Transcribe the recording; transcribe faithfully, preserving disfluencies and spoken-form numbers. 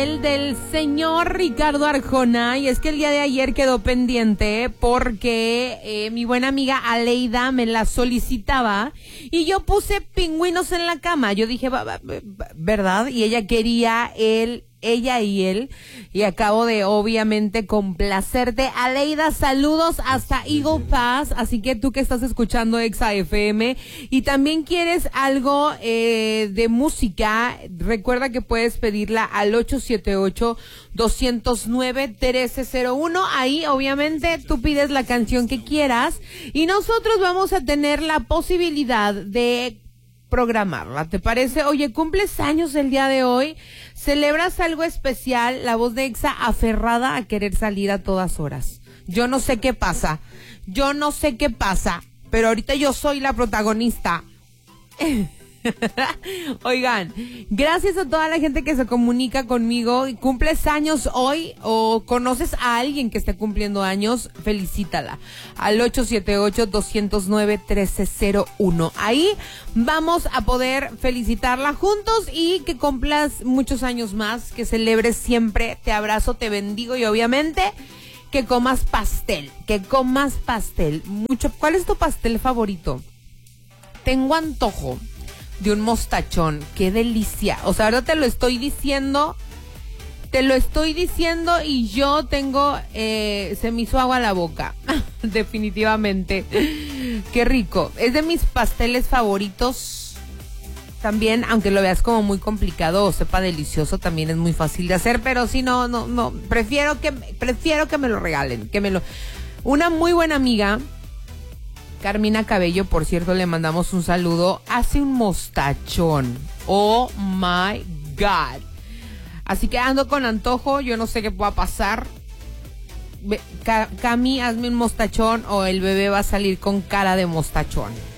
El del señor Ricardo Arjona, y es que el día de ayer quedó pendiente porque eh, mi buena amiga Aleida me la solicitaba y yo puse Pingüinos en la cama. Yo dije, va, va, va, ¿verdad? Y ella quería el ella y él, y acabo de obviamente complacerte. Aleida, saludos hasta Eagle Pass, así que tú que estás escuchando Exa F M y también quieres algo eh, de música, recuerda que puedes pedirla al ocho siete ocho, dos cero nueve, uno tres cero uno. Ahí obviamente tú pides la canción que quieras y nosotros vamos a tener la posibilidad de programarla, ¿te parece? Oye, cumples años el día de hoy, celebras algo especial, la voz de Exa aferrada a querer salir a todas horas. Yo no sé qué pasa, yo no sé qué pasa, pero ahorita yo soy la protagonista. Oigan, gracias a toda la gente que se comunica conmigo. ¿Cumples años hoy o conoces a alguien que esté cumpliendo años? Felicítala al ocho siete ocho, dos cero nueve, uno tres cero uno. Ahí vamos a poder felicitarla juntos y que cumplas muchos años más, que celebres siempre. Te abrazo, te bendigo y obviamente que comas pastel, que comas pastel. Mucho. ¿Cuál es tu pastel favorito? Tengo antojo de un mostachón, qué delicia. O sea, ahora te lo estoy diciendo, te lo estoy diciendo y yo tengo, eh, se me hizo agua a la boca, definitivamente. Qué rico. Es de mis pasteles favoritos también, aunque lo veas como muy complicado o sepa delicioso, también es muy fácil de hacer, pero si no, no, no, prefiero que, prefiero que me lo regalen, que me lo... Una muy buena amiga, Carmina Cabello, por cierto, le mandamos un saludo, hace un mostachón. Oh my God. Así que ando con antojo, yo no sé qué pueda pasar. Cami, hazme un mostachón o el bebé va a salir con cara de mostachón.